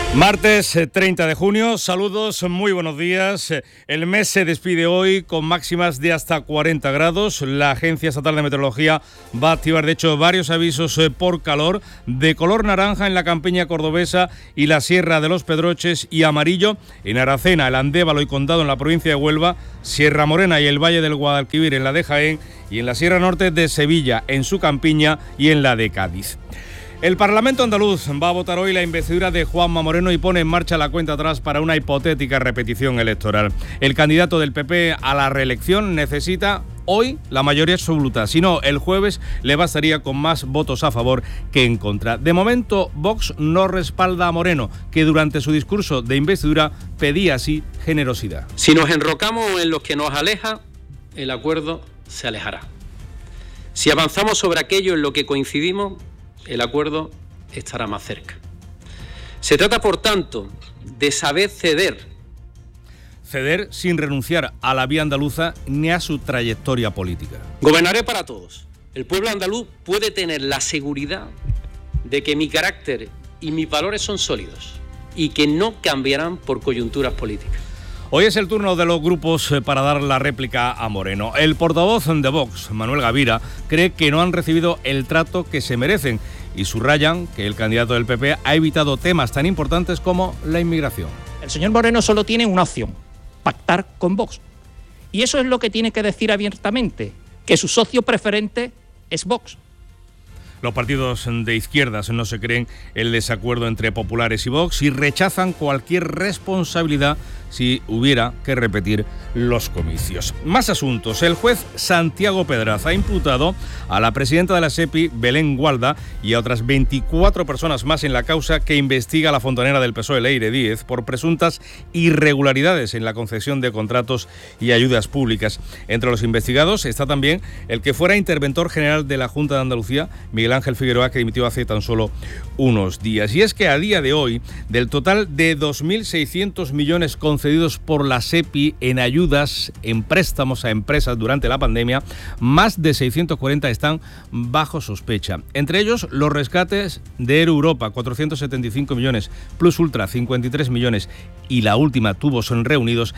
Martes 30 de junio, saludos, muy buenos días. El mes se despide hoy con máximas de hasta 40 grados. La Agencia Estatal de Meteorología va a activar, de hecho, varios avisos por calor, de color naranja en la campiña cordobesa y la Sierra de los Pedroches, y amarillo en Aracena, el Andévalo y Condado en la provincia de Huelva, Sierra Morena y el Valle del Guadalquivir en la de Jaén, y en la Sierra Norte de Sevilla, en su campiña, y en la de Cádiz. El Parlamento andaluz va a votar hoy la investidura de Juanma Moreno y pone en marcha la cuenta atrás para una hipotética repetición electoral. El candidato del PP a la reelección necesita hoy la mayoría absoluta, si no, el jueves le bastaría con más votos a favor que en contra. De momento, Vox no respalda a Moreno, que durante su discurso de investidura pedía así generosidad. Si nos enrocamos en lo que nos aleja, el acuerdo se alejará. Si avanzamos sobre aquello en lo que coincidimos, el acuerdo estará más cerca. Se trata, por tanto, de saber ceder. Ceder sin renunciar a la vía andaluza ni a su trayectoria política. Gobernaré para todos. El pueblo andaluz puede tener la seguridad de que mi carácter y mis valores son sólidos y que no cambiarán por coyunturas políticas. Hoy es el turno de los grupos para dar la réplica a Moreno. El portavoz de Vox, Manuel Gavira, cree que no han recibido el trato que se merecen y subrayan que el candidato del PP ha evitado temas tan importantes como la inmigración. El señor Moreno solo tiene una opción: pactar con Vox. Y eso es lo que tiene que decir abiertamente, que su socio preferente es Vox. Los partidos de izquierdas no se creen el desacuerdo entre populares y Vox y rechazan cualquier responsabilidad si hubiera que repetir los comicios. Más asuntos. El juez Santiago Pedraza ha imputado a la presidenta de la SEPI, Belén Gualda, y a otras 24 personas más en la causa que investiga la fontanera del PSOE, Leire Díez, por presuntas irregularidades en la concesión de contratos y ayudas públicas. Entre los investigados está también el que fuera interventor general de la Junta de Andalucía, Miguel Ángel Figueroa, que dimitió hace tan solo unos días. Y es que a día de hoy, del total de 2.600 millones concedidos por la SEPI en ayudas, en préstamos a empresas durante la pandemia, más de 640 están bajo sospecha. Entre ellos, los rescates de Air Europa, 475 millones, Plus Ultra, 53 millones, y la última, Tubos Reunidos,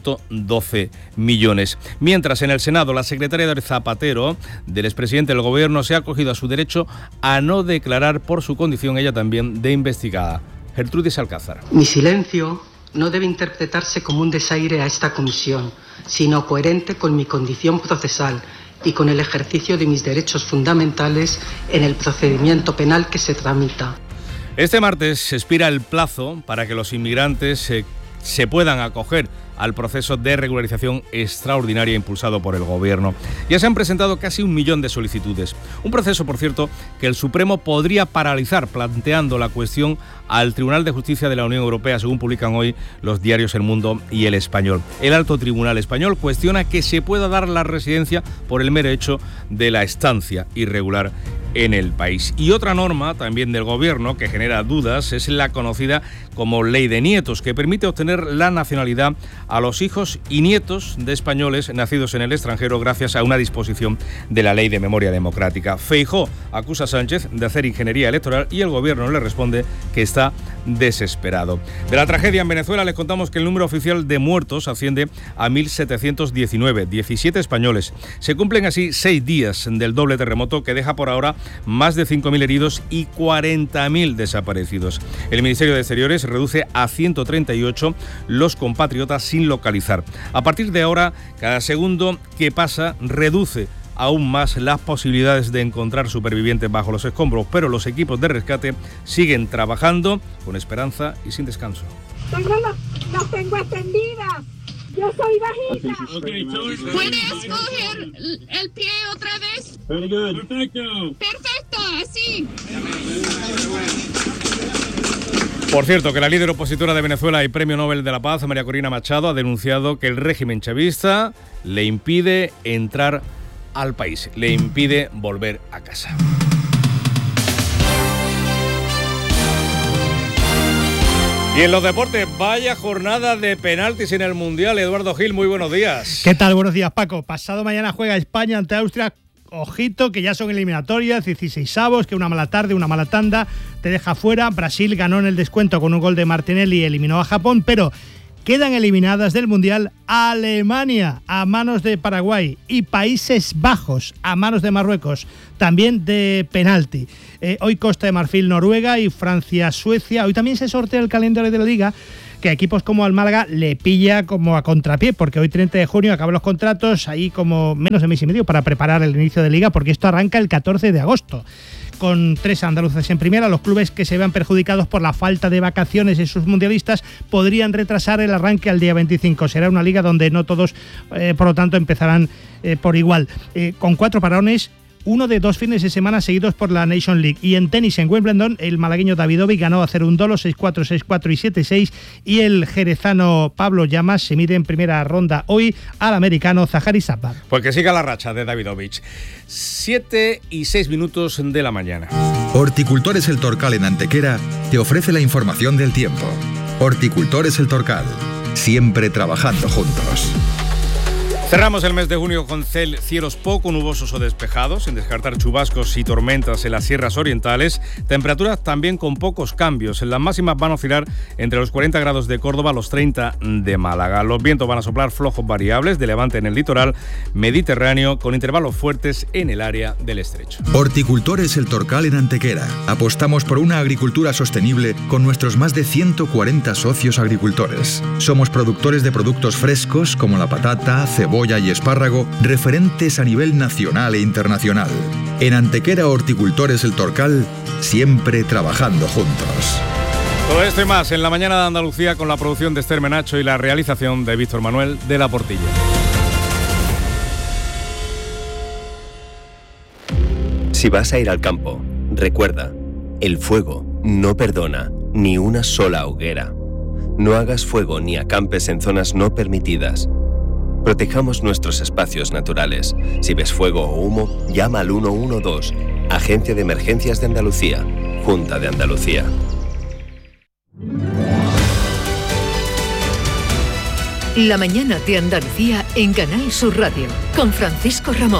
112 millones. Mientras, en el Senado, la secretaria de Zapatero, del expresidente del Gobierno, se ha acogido a su derecho a no declarar por su condición, ella también, de investigada. Gertrudis Alcázar. Mi silencio no debe interpretarse como un desaire a esta comisión, sino coherente con mi condición procesal y con el ejercicio de mis derechos fundamentales en el procedimiento penal que se tramita. Este martes se expira el plazo para que los inmigrantes se puedan acoger al proceso de regularización extraordinaria impulsado por el Gobierno. Ya se han presentado casi 1 millón de solicitudes. Un proceso, por cierto, que el Supremo podría paralizar, planteando la cuestión al Tribunal de Justicia de la Unión Europea, según publican hoy los diarios El Mundo y El Español. El Alto Tribunal Español cuestiona que se pueda dar la residencia por el mero hecho de la estancia irregular en el país. Y otra norma también del Gobierno que genera dudas es la conocida como Ley de Nietos, que permite obtener la nacionalidad a los hijos y nietos de españoles nacidos en el extranjero gracias a una disposición de la Ley de Memoria Democrática. Feijóo acusa a Sánchez de hacer ingeniería electoral y el Gobierno le responde que está desesperado. De la tragedia en Venezuela les contamos que el número oficial de muertos asciende a 1.719, 17 españoles. Se cumplen así 6 días del doble terremoto que deja por ahora más de 5.000 heridos y 40.000 desaparecidos. El Ministerio de Exteriores reduce a 138 los compatriotas sin localizar. A partir de ahora, cada segundo que pasa reduce aún más las posibilidades de encontrar supervivientes bajo los escombros, pero los equipos de rescate siguen trabajando con esperanza y sin descanso. Las tengo extendidas. Yo soy bajita. ¿Puedes coger el pie otra vez? Perfecto, así. Por cierto, que la líder opositora de Venezuela y Premio Nobel de la Paz, María Corina Machado, ha denunciado que el régimen chavista le impide entrar al país, le impide volver a casa. Y en los deportes, vaya jornada de penaltis en el Mundial. Eduardo Gil, muy buenos días. ¿Qué tal? Buenos días, Paco. Pasado mañana juega España ante Austria ojito, que ya son eliminatorias, 16avos, que una mala tarde, una mala tanda te deja fuera. Brasil ganó en el descuento con un gol de Martinelli y eliminó a Japón, pero quedan eliminadas del Mundial Alemania a manos de Paraguay y Países Bajos a manos de Marruecos, también de penalti. Hoy Costa de Marfil, Noruega y Francia, Suecia. Hoy también se sortea el calendario de la Liga, que a equipos como al Málaga le pilla como a contrapié, porque hoy 30 de junio acaban los contratos, ahí como menos de mes y medio para preparar el inicio de Liga, porque esto arranca el 14 de agosto. Con 3 andaluces en primera, los clubes que se vean perjudicados por la falta de vacaciones en sus mundialistas podrían retrasar el arranque al día 25. Será una liga donde no todos, por lo tanto, empezarán por igual. Con 4 parones, uno de 2 fines de semana seguidos por la Nation League. Y en tenis en Wimbledon, el malagueño Davidovic ganó a Cerundolo 6-4, 6-4 y 7-6, y el jerezano Pablo Llamas se mide en primera ronda hoy al americano Zahari Sabbar. Pues que siga la racha de Davidovic. 7:06 de la mañana. Horticultores El Torcal en Antequera te ofrece la información del tiempo. Horticultores El Torcal, siempre trabajando juntos. Cerramos el mes de junio con cielos poco nubosos o despejados, sin descartar chubascos y tormentas en las sierras orientales. Temperaturas también con pocos cambios. Las máximas van a oscilar entre los 40 grados de Córdoba a los 30 de Málaga. Los vientos van a soplar flojos variables de levante en el litoral mediterráneo, con intervalos fuertes en el área del estrecho. Horticultores El Torcal en Antequera. Apostamos por una agricultura sostenible con nuestros más de 140 socios agricultores. Somos productores de productos frescos como la patata, cebolla y espárrago, referentes a nivel nacional e internacional. En Antequera Horticultores El Torcal, siempre trabajando juntos. Todo esto y más en la mañana de Andalucía, con la producción de Esther Menacho y la realización de Víctor Manuel de la Portilla. Si vas a ir al campo, recuerda, el fuego no perdona ni una sola hoguera. No hagas fuego ni acampes en zonas no permitidas. Protejamos nuestros espacios naturales. Si ves fuego o humo, llama al 112, Agencia de Emergencias de Andalucía, Junta de Andalucía. La mañana de Andalucía en Canal Sur Radio, con Francisco Ramón.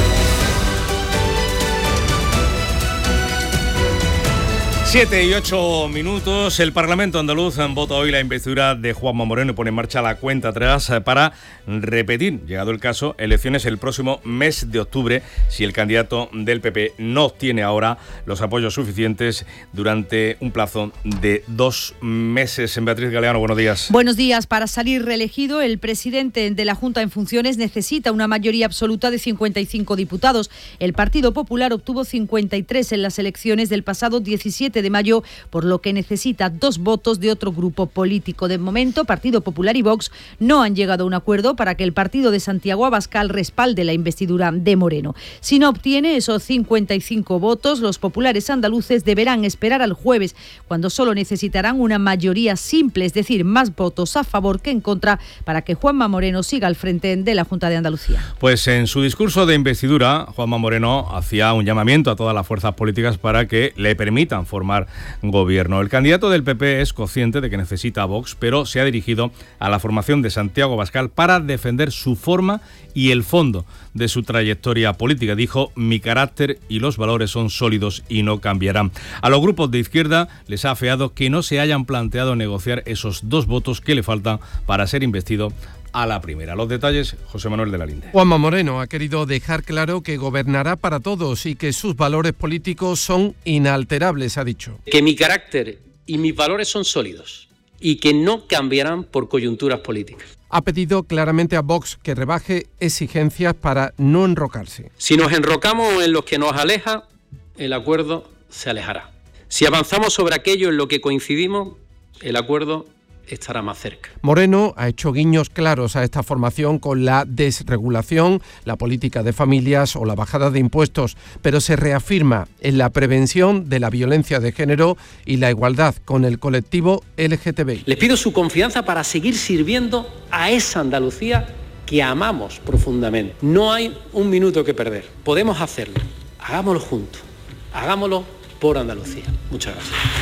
7:08. El Parlamento andaluz vota hoy la investidura de Juanma Moreno y pone en marcha la cuenta atrás para repetir, llegado el caso, elecciones el próximo mes de octubre, si el candidato del PP no obtiene ahora los apoyos suficientes durante un plazo de 2 meses. Beatriz Galeano, buenos días. Buenos días. Para salir reelegido, el presidente de la Junta en funciones necesita una mayoría absoluta de 55 diputados. El Partido Popular obtuvo 53 en las elecciones del pasado 17 de mayo, por lo que necesita 2 votos de otro grupo político. De momento, Partido Popular y Vox no han llegado a un acuerdo para que el partido de Santiago Abascal respalde la investidura de Moreno. Si no obtiene esos 55 votos, los populares andaluces deberán esperar al jueves, cuando solo necesitarán una mayoría simple, es decir, más votos a favor que en contra, para que Juanma Moreno siga al frente de la Junta de Andalucía. Pues en su discurso de investidura, Juanma Moreno hacía un llamamiento a todas las fuerzas políticas para que le permitan formar gobierno. El candidato del PP es consciente de que necesita a Vox, pero se ha dirigido a la formación de Santiago Abascal para defender su forma y el fondo de su trayectoria política. Dijo: mi carácter y los valores son sólidos y no cambiarán. A los grupos de izquierda les ha afeado que no se hayan planteado negociar esos 2 votos que le faltan para ser investido a la primera. Los detalles, José Manuel de la Linde. Juanma Moreno ha querido dejar claro que gobernará para todos y que sus valores políticos son inalterables, ha dicho. Que mi carácter y mis valores son sólidos y que no cambiarán por coyunturas políticas. Ha pedido claramente a Vox que rebaje exigencias para no enrocarse. Si nos enrocamos en lo que nos aleja, el acuerdo se alejará. Si avanzamos sobre aquello en lo que coincidimos, el acuerdo estará más cerca. Moreno ha hecho guiños claros a esta formación con la desregulación, la política de familias o la bajada de impuestos, pero se reafirma en la prevención de la violencia de género y la igualdad con el colectivo LGTBI. Les pido su confianza para seguir sirviendo a esa Andalucía que amamos profundamente. No hay un minuto que perder. Podemos hacerlo. Hagámoslo juntos. Hagámoslo por Andalucía. Muchas gracias.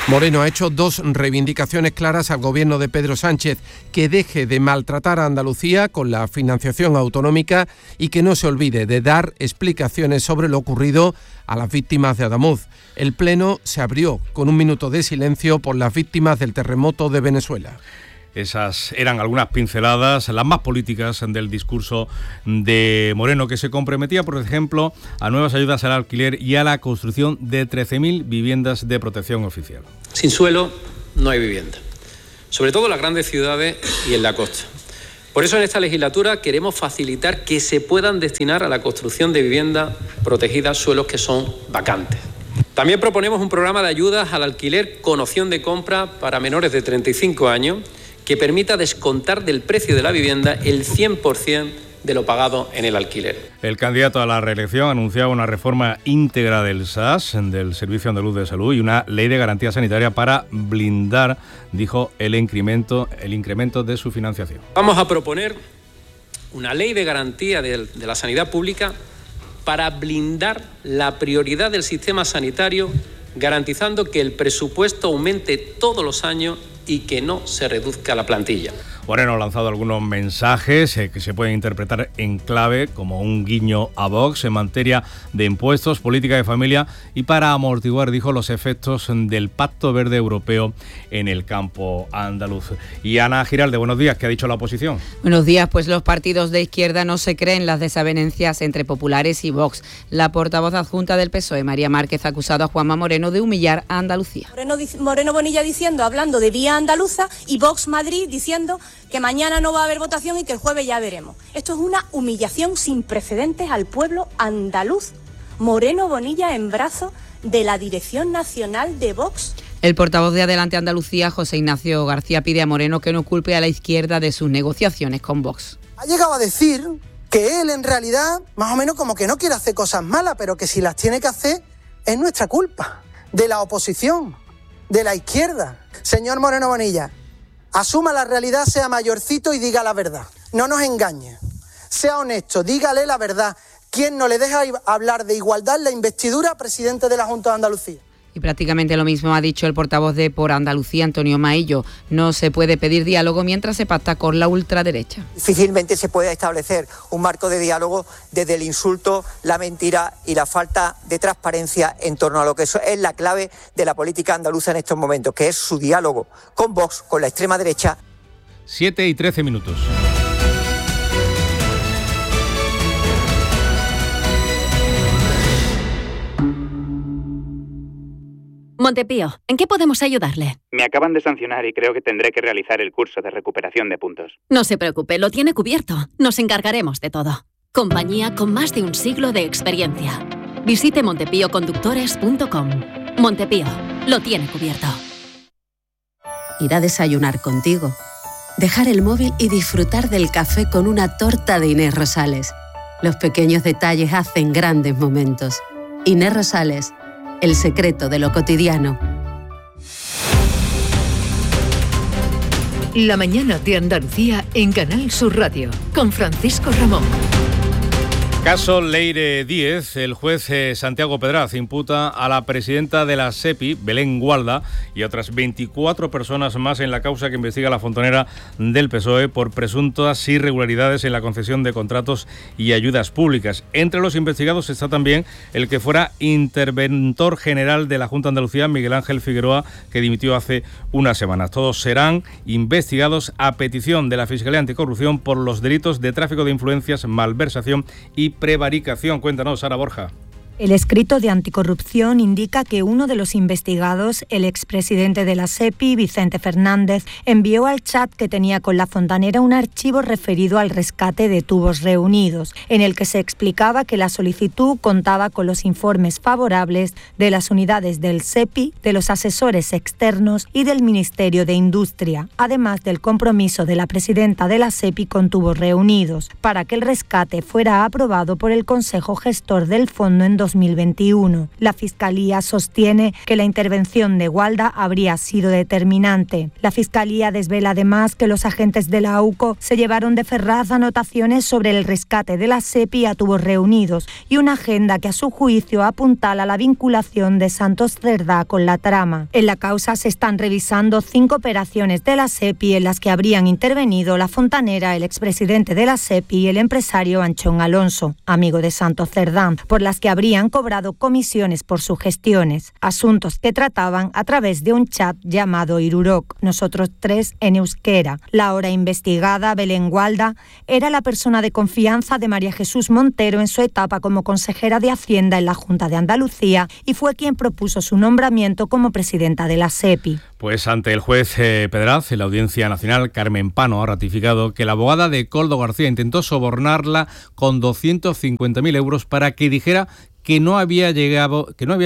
Moreno ha hecho 2 reivindicaciones claras al gobierno de Pedro Sánchez: que deje de maltratar a Andalucía con la financiación autonómica y que no se olvide de dar explicaciones sobre lo ocurrido a las víctimas de Adamuz. El Pleno se abrió con un minuto de silencio por las víctimas del terremoto de Venezuela. Esas eran algunas pinceladas, las más políticas del discurso de Moreno, que se comprometía, por ejemplo, a nuevas ayudas al alquiler y a la construcción de 13.000 viviendas de protección oficial. Sin suelo no hay vivienda, sobre todo en las grandes ciudades y en la costa. Por eso en esta legislatura queremos facilitar que se puedan destinar a la construcción de viviendas protegidas suelos que son vacantes. También proponemos un programa de ayudas al alquiler con opción de compra para menores de 35 años que permita descontar del precio de la vivienda el 100% de lo pagado en el alquiler. El candidato a la reelección anunciaba una reforma íntegra del SAS, del Servicio Andaluz de Salud, y una ley de garantía sanitaria para blindar, dijo, el incremento de su financiación. Vamos a proponer una ley de garantía de la sanidad pública para blindar la prioridad del sistema sanitario, garantizando que el presupuesto aumente todos los años y que no se reduzca la plantilla. Moreno ha lanzado algunos mensajes que se pueden interpretar en clave como un guiño a Vox en materia de impuestos, política de familia y para amortiguar, dijo, los efectos del Pacto Verde Europeo en el campo andaluz. Y Ana Giralde, buenos días, ¿qué ha dicho la oposición? Buenos días, pues los partidos de izquierda no se creen las desavenencias entre populares y Vox. La portavoz adjunta del PSOE, María Márquez, ha acusado a Juanma Moreno de humillar a Andalucía. Moreno Bonilla hablando de vía andaluza, y Vox Madrid diciendo que mañana no va a haber votación y que el jueves ya veremos. Esto es una humillación sin precedentes al pueblo andaluz. Moreno Bonilla en brazos de la Dirección Nacional de Vox. El portavoz de Adelante Andalucía, José Ignacio García, pide a Moreno que no culpe a la izquierda de sus negociaciones con Vox. Ha llegado a decir que él en realidad más o menos como que no quiere hacer cosas malas, pero que si las tiene que hacer es nuestra culpa, de la oposición, de la izquierda. Señor Moreno Bonilla, asuma la realidad, sea mayorcito y diga la verdad. No nos engañe. Sea honesto, dígale la verdad. ¿Quién no le deja hablar de igualdad en la investidura a presidente de la Junta de Andalucía? Y prácticamente lo mismo ha dicho el portavoz de Por Andalucía, Antonio Maillo. No se puede pedir diálogo mientras se pacta con la ultraderecha. Difícilmente se puede establecer un marco de diálogo desde el insulto, la mentira y la falta de transparencia en torno a lo que es la clave de la política andaluza en estos momentos, que es su diálogo con Vox, con la extrema derecha. 7:13. Montepío, ¿en qué podemos ayudarle? Me acaban de sancionar y creo que tendré que realizar el curso de recuperación de puntos. No se preocupe, lo tiene cubierto. Nos encargaremos de todo. Compañía con más de un siglo de experiencia. Visite montepíoconductores.com. Montepío, lo tiene cubierto. Ir a desayunar contigo. Dejar el móvil y disfrutar del café con una torta de Inés Rosales. Los pequeños detalles hacen grandes momentos. Inés Rosales. El secreto de lo cotidiano. La mañana de Andalucía en Canal Sur Radio, con Francisco Ramón. Caso Leire Díez. El juez Santiago Pedraz imputa a la presidenta de la SEPI, Belén Gualda, y otras 24 personas más en la causa que investiga la fontanera del PSOE por presuntas irregularidades en la concesión de contratos y ayudas públicas. Entre los investigados está también el que fuera interventor general de la Junta de Andalucía, Miguel Ángel Figueroa, que dimitió hace unas semanas. Todos serán investigados a petición de la Fiscalía Anticorrupción por los delitos de tráfico de influencias, malversación y prevaricación. Cuéntanos, Sara Borja. El escrito de anticorrupción indica que uno de los investigados, el expresidente de la SEPI, Vicente Fernández, envió al chat que tenía con la fontanera un archivo referido al rescate de tubos reunidos, en el que se explicaba que la solicitud contaba con los informes favorables de las unidades del SEPI, de los asesores externos y del Ministerio de Industria, además del compromiso de la presidenta de la SEPI con tubos reunidos, para que el rescate fuera aprobado por el Consejo Gestor del Fondo en 2020. 2021. La Fiscalía sostiene que la intervención de Gualda habría sido determinante. La Fiscalía desvela además que los agentes de la AUCO se llevaron de Ferraz anotaciones sobre el rescate de la SEPI a tubos reunidos y una agenda que a su juicio apuntala la vinculación de Santos Cerdá con la trama. En la causa se están revisando 5 operaciones de la SEPI en las que habrían intervenido la fontanera, el expresidente de la SEPI y el empresario Anchón Alonso, amigo de Santos Cerdá, por las que habrían cobrado comisiones por sus gestiones, asuntos que trataban a través de un chat llamado Irurok, nosotros 3 en euskera. La ahora investigada, Belén Gualda, era la persona de confianza de María Jesús Montero en su etapa como consejera de Hacienda en la Junta de Andalucía y fue quien propuso su nombramiento como presidenta de la SEPI. Pues ante el juez Pedraz, en la Audiencia Nacional, Carmen Pano ha ratificado que la abogada de Koldo García intentó sobornarla con 250.000 euros para que dijera que no había llevado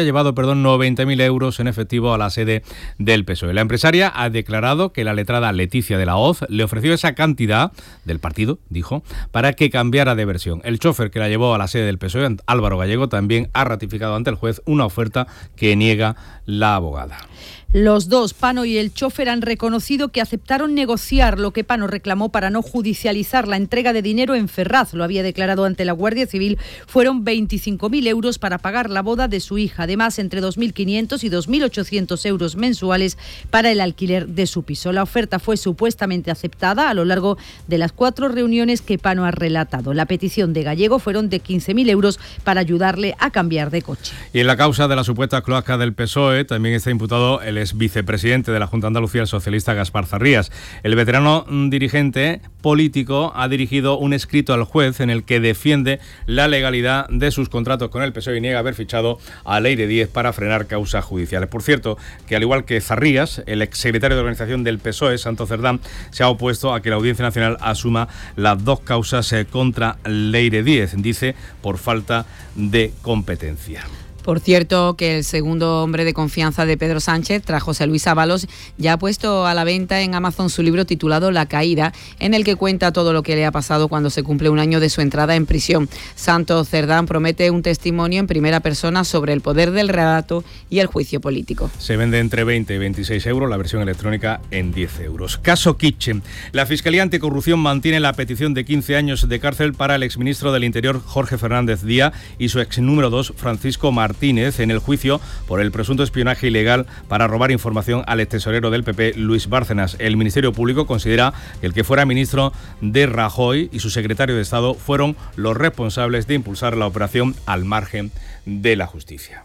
90.000 euros en efectivo a la sede del PSOE. La empresaria ha declarado que la letrada Leticia de la Hoz le ofreció esa cantidad del partido, dijo, para que cambiara de versión. El chofer que la llevó a la sede del PSOE, Álvaro Gallego, también ha ratificado ante el juez una oferta que niega la abogada. Los dos, Pano y el chofer, han reconocido que aceptaron negociar lo que Pano reclamó para no judicializar la entrega de dinero en Ferraz. Lo había declarado ante la Guardia Civil. Fueron 25.000 euros para pagar la boda de su hija. Además, entre 2.500 y 2.800 euros mensuales para el alquiler de su piso. La oferta fue supuestamente aceptada a lo largo de las 4 reuniones que Pano ha relatado. La petición de Gallego fueron de 15.000 euros para ayudarle a cambiar de coche. Y en la causa de la supuesta cloaca del PSOE también está imputado el ex vicepresidente de la Junta de Andalucía, el socialista Gaspar Zarrías. El veterano dirigente político ha dirigido un escrito al juez en el que defiende la legalidad de sus contratos con el PSOE y niega haber fichado a Leire Díez para frenar causas judiciales. Por cierto, que al igual que Zarrías, el exsecretario de organización del PSOE, Santos Cerdá, se ha opuesto a que la Audiencia Nacional asuma las 2 causas contra Leire Díez, dice, por falta de competencia. Por cierto, que el segundo hombre de confianza de Pedro Sánchez, tras José Luis Ábalos, ya ha puesto a la venta en Amazon su libro titulado La Caída, en el que cuenta todo lo que le ha pasado cuando se cumple un año de su entrada en prisión. Santos Cerdá promete un testimonio en primera persona sobre el poder del relato y el juicio político. Se vende entre 20 y 26 euros, la versión electrónica en 10 euros. Caso Kitchen. La Fiscalía Anticorrupción mantiene la petición de 15 años de cárcel para el exministro del Interior, Jorge Fernández Díaz, y su ex número 2, Francisco Martínez, en el juicio por el presunto espionaje ilegal para robar información al extesorero del PP, Luis Bárcenas. El Ministerio Público considera que el que fuera ministro de Rajoy y su secretario de Estado fueron los responsables de impulsar la operación al margen de la justicia.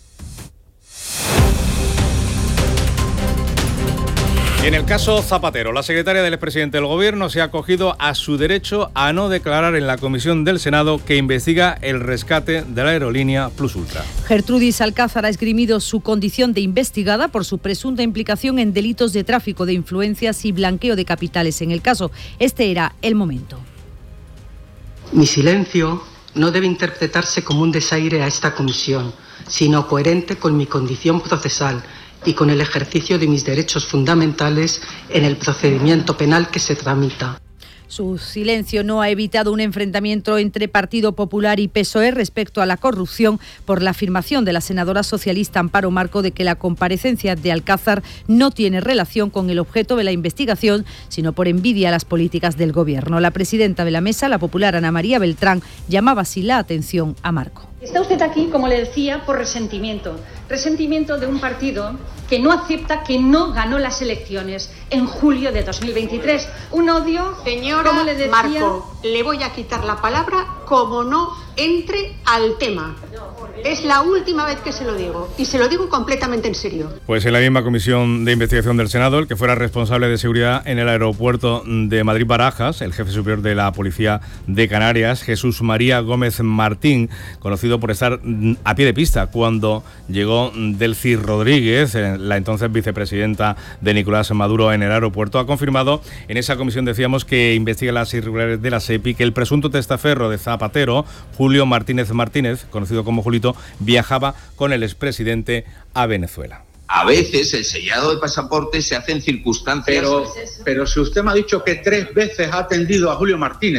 Y en el caso Zapatero, la secretaria del expresidente del Gobierno se ha acogido a su derecho a no declarar en la comisión del Senado que investiga el rescate de la aerolínea Plus Ultra. Gertrudis Alcázar ha esgrimido su condición de investigada por su presunta implicación en delitos de tráfico de influencias y blanqueo de capitales en el caso. Este era el momento. Mi silencio no debe interpretarse como un desaire a esta comisión, sino coherente con mi condición procesal y con el ejercicio de mis derechos fundamentales en el procedimiento penal que se tramita. Su silencio no ha evitado un enfrentamiento entre Partido Popular y PSOE respecto a la corrupción por la afirmación de la senadora socialista Amparo Marco de que la comparecencia de Alcázar no tiene relación con el objeto de la investigación, sino por envidia a las políticas del Gobierno. La presidenta de la mesa, la popular Ana María Beltrán, llamaba así la atención a Marco. Está usted aquí, como le decía, por resentimiento. Resentimiento de un partido que no acepta que no ganó las elecciones en julio de 2023. Un odio, señora, como le decía, Marco, le voy a quitar la palabra como no entre al tema. Es la última vez que se lo digo, y se lo digo completamente en serio. Pues en la misma comisión de investigación del Senado, el que fuera responsable de seguridad en el aeropuerto de Madrid-Barajas, el jefe superior de la Policía de Canarias, Jesús María Gómez Martín, conocido por estar a pie de pista cuando llegó Delcy Rodríguez, la entonces vicepresidenta de Nicolás Maduro en el aeropuerto, ha confirmado en esa comisión, decíamos, que investiga las irregularidades de la SEPI, que el presunto testaferro de Zapatero, Julio Martínez Martínez, conocido como Julito, viajaba con el expresidente a Venezuela. A veces el sellado de pasaporte se hace en circunstancias... Pero si usted me ha dicho que 3 veces ha atendido a Julio Martínez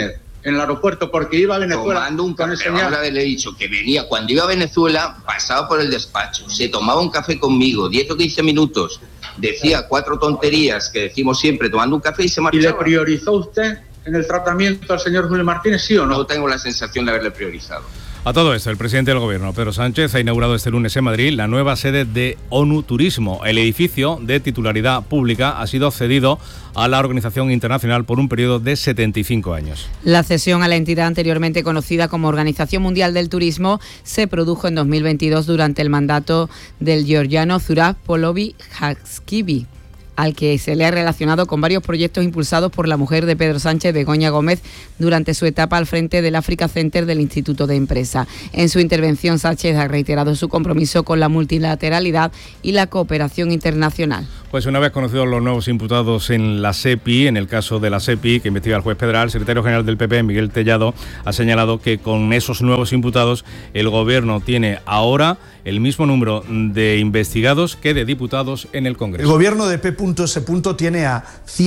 en el aeropuerto porque iba a Venezuela. Tomando un café, ahora le he dicho que venía, cuando iba a Venezuela, pasaba por el despacho, se tomaba un café conmigo, 10 o 15 minutos, decía 4 tonterías que decimos siempre, tomando un café y se marchaba. ¿Y le priorizó usted en el tratamiento al señor Julio Martínez, sí o no? No tengo la sensación de haberle priorizado. A todo esto, el presidente del Gobierno, Pedro Sánchez, ha inaugurado este lunes en Madrid la nueva sede de ONU Turismo. El edificio, de titularidad pública, ha sido cedido a la organización internacional por un periodo de 75 años. La cesión a la entidad anteriormente conocida como Organización Mundial del Turismo se produjo en 2022 durante el mandato del georgiano Zurab Polovi-Haxkivi, al que se le ha relacionado con varios proyectos impulsados por la mujer de Pedro Sánchez, Begoña Gómez, durante su etapa al frente del Africa Center del Instituto de Empresa. En su intervención, Sánchez ha reiterado su compromiso con la multilateralidad y la cooperación internacional. Pues una vez conocidos los nuevos imputados en la SEPI, en el caso de la SEPI que investiga el juez Pedral, el secretario general del PP, Miguel Tellado, ha señalado que con esos nuevos imputados el Gobierno tiene ahora el mismo número de investigados que de diputados en el Congreso. El Gobierno de P.S. tiene a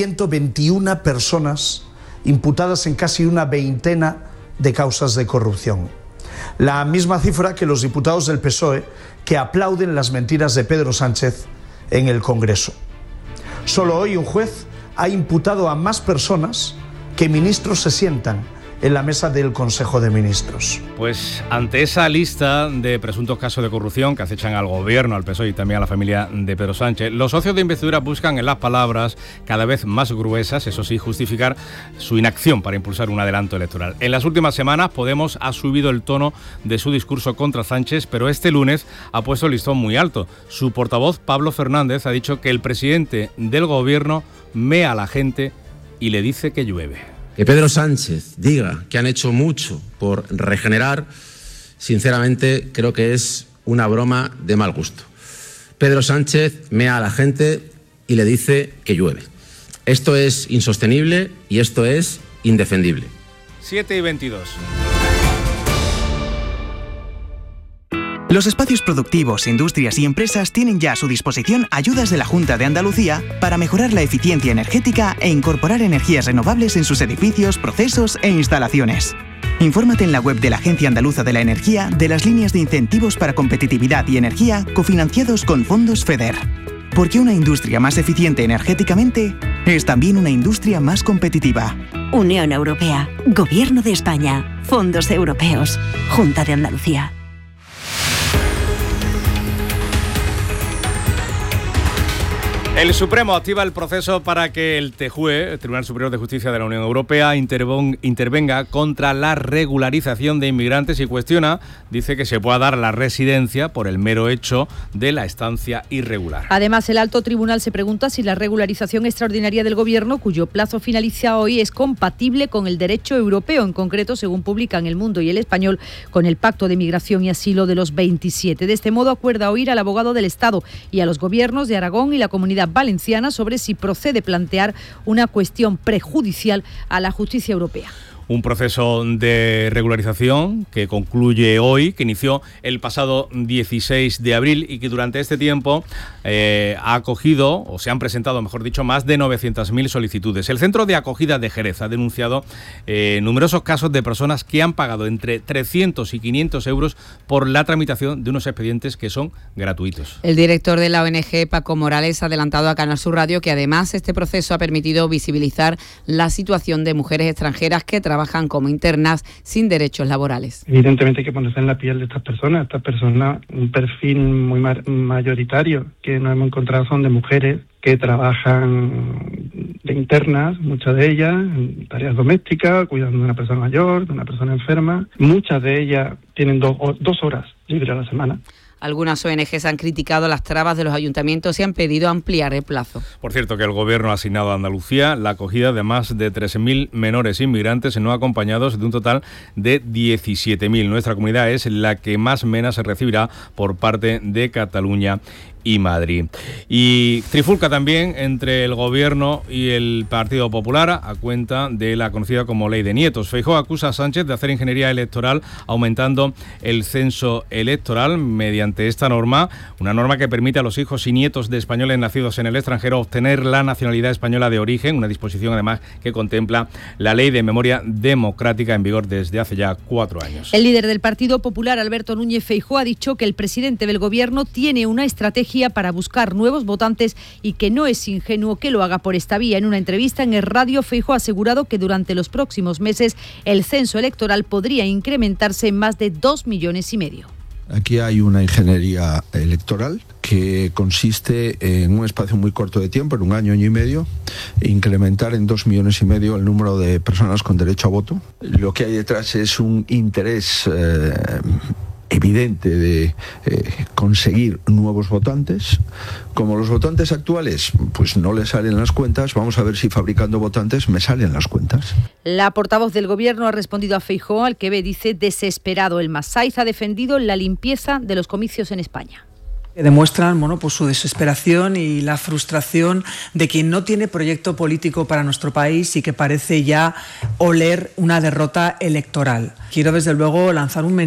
121 personas imputadas en casi una veintena de causas de corrupción. La misma cifra que los diputados del PSOE que aplauden las mentiras de Pedro Sánchez en el Congreso. Solo hoy un juez ha imputado a más personas que ministros se sientan en la mesa del Consejo de Ministros. Pues ante esa lista de presuntos casos de corrupción que acechan al Gobierno, al PSOE y también a la familia de Pedro Sánchez, los socios de investidura buscan en las palabras cada vez más gruesas, eso sí, justificar su inacción para impulsar un adelanto electoral. En las últimas semanas Podemos ha subido el tono de su discurso contra Sánchez, pero este lunes ha puesto el listón muy alto. Su portavoz, Pablo Fernández, ha dicho que el presidente del Gobierno mea a la gente y le dice que llueve. Que Pedro Sánchez diga que han hecho mucho por regenerar, sinceramente creo que es una broma de mal gusto. Pedro Sánchez mea a la gente y le dice que llueve. Esto es insostenible y esto es indefendible. 7:22. Los espacios productivos, industrias y empresas tienen ya a su disposición ayudas de la Junta de Andalucía para mejorar la eficiencia energética e incorporar energías renovables en sus edificios, procesos e instalaciones. Infórmate en la web de la Agencia Andaluza de la Energía de las líneas de incentivos para competitividad y energía cofinanciados con fondos FEDER. Porque una industria más eficiente energéticamente es también una industria más competitiva. Unión Europea, Gobierno de España, Fondos Europeos, Junta de Andalucía. El Supremo activa el proceso para que el TJUE, el Tribunal Superior de Justicia de la Unión Europea, intervenga contra la regularización de inmigrantes y cuestiona, dice, que se pueda dar la residencia por el mero hecho de la estancia irregular. Además, el alto tribunal se pregunta si la regularización extraordinaria del Gobierno, cuyo plazo finaliza hoy, es compatible con el derecho europeo, en concreto, según publican El Mundo y El Español, con el Pacto de Migración y Asilo de los 27. De este modo, acuerda oír al abogado del Estado y a los gobiernos de Aragón y la Comunidad Valenciana sobre si procede plantear una cuestión prejudicial a la justicia europea. Un proceso de regularización que concluye hoy, que inició el pasado 16 de abril y que durante este tiempo ha acogido, o se han presentado, mejor dicho, más de 900.000 solicitudes. El Centro de Acogida de Jerez ha denunciado numerosos casos de personas que han pagado entre 300 y 500 euros por la tramitación de unos expedientes que son gratuitos. El director de la ONG, Paco Morales, ha adelantado a Canal Sur Radio que además este proceso ha permitido visibilizar la situación de mujeres extranjeras que trabajan como internas sin derechos laborales. Evidentemente hay que ponerse en la piel de estas personas, un perfil muy mayoritario que nos hemos encontrado son de mujeres que trabajan de internas, muchas de ellas en tareas domésticas, cuidando de una persona mayor, de una persona enferma. Muchas de ellas tienen 2 horas libres a la semana. Algunas ONGs han criticado las trabas de los ayuntamientos y han pedido ampliar el plazo. Por cierto, que el Gobierno ha asignado a Andalucía la acogida de más de 13.000 menores inmigrantes no acompañados, de un total de 17.000. Nuestra comunidad es la que más menas se recibirá por parte de Cataluña y Madrid. Y trifulca también entre el Gobierno y el Partido Popular a cuenta de la conocida como Ley de Nietos. Feijóo acusa a Sánchez de hacer ingeniería electoral aumentando el censo electoral mediante esta norma, una norma que permite a los hijos y nietos de españoles nacidos en el extranjero obtener la nacionalidad española de origen, una disposición además que contempla la Ley de Memoria Democrática en vigor desde hace ya 4 años. El líder del Partido Popular, Alberto Núñez Feijóo, ha dicho que el presidente del Gobierno tiene una estrategia para buscar nuevos votantes y que no es ingenuo que lo haga por esta vía. En una entrevista en el Radio, Feijóo ha asegurado que durante los próximos meses el censo electoral podría incrementarse en más de 2,5 millones. Aquí hay una ingeniería electoral que consiste en un espacio muy corto de tiempo, en 1 año y medio, incrementar en 2,5 millones el número de personas con derecho a voto. Lo que hay detrás es un interés evidente de conseguir nuevos votantes. Como los votantes actuales pues no les salen las cuentas, vamos a ver si fabricando votantes me salen las cuentas. La portavoz del Gobierno ha respondido a Feijóo, al que ve, dice, desesperado. El Masaiz ha defendido la limpieza de los comicios en España. Demuestran pues su desesperación y la frustración de quien no tiene proyecto político para nuestro país y que parece ya oler una derrota electoral. Quiero desde luego lanzar un mensaje